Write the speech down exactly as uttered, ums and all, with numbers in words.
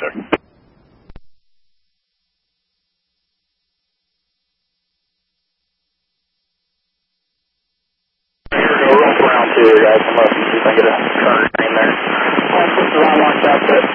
sir. Go roll around two, guys. I'm up. See if I get a turn in there. I'll put the line watch out there.